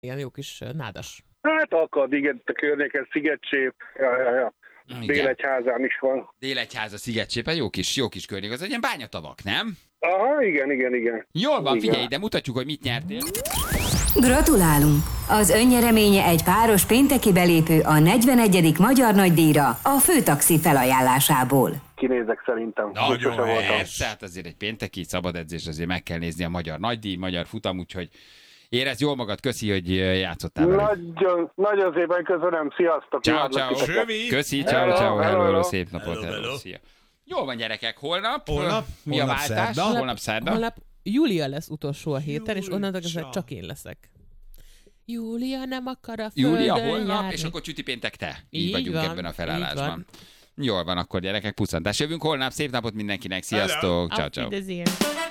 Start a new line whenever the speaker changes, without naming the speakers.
Igen, jó kis nádas.
Hát akad, igen, a környéken Szigetcsép. Ja. Délegyházán is van.
Délegyháza, Szigetcsép, jó kis környék. Az egy ilyen bányatavak, nem?
Aha, igen.
Jól van,
igen.
figyelj, de mutatjuk, hogy mit nyertél.
Gratulálunk! Az önnyereménye egy páros pénteki belépő a 41. Magyar Nagydíjra a Főtaxi felajánlásából.
Kinézek szerintem.
Nagyon persze, hát azért egy pénteki szabad edzés, azért meg kell nézni a Magyar Nagydíj, magyar futam, úgyhogy érezd jól magad, köszi, hogy játszottál velünk.
Nagyon szépen köszönöm, sziasztok!
Ciao. Köszi, ciao, hello, szép napot,
hello.
szia. Jól van, gyerekek, holnap mi a
Holnap
váltás?
szerda.
Holnap szerda.
Holnap Júlia lesz utolsó a héten, és onnantól
Júlia.
kezdve csak én leszek. Júlia nem akar a
Júlia
földön
holnap,
járni.
és akkor csüti péntek te. Így
Így
vagyunk
van,
ebben a
így
felállásban.
van.
Jól van, akkor gyerekek, puszantás. Jövünk holnap, szép napot mindenkinek, sziasztok,
Auf
ciao.
Wiedersehen.